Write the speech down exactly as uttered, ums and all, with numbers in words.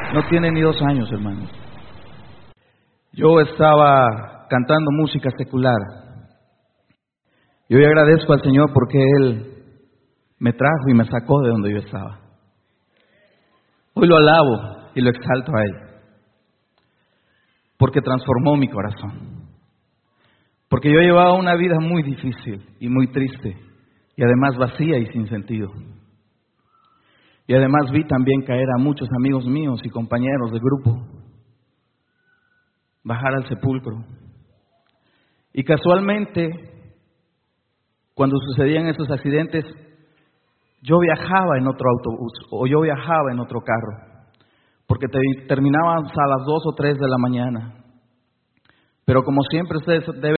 No tiene ni dos años, hermanos. Yo estaba cantando música secular. Y hoy agradezco al Señor porque Él me trajo y me sacó de donde yo estaba. Hoy lo alabo y lo exalto a Él, porque transformó mi corazón. Porque yo llevaba una vida muy difícil y muy triste, y además vacía y sin sentido. Y además vi también caer a muchos amigos míos y compañeros de grupo, bajar al sepulcro. Y casualmente, cuando sucedían esos accidentes, yo viajaba en otro autobús o yo viajaba en otro carro, porque te, terminaban a las dos o tres de la mañana. Pero como siempre ustedes deben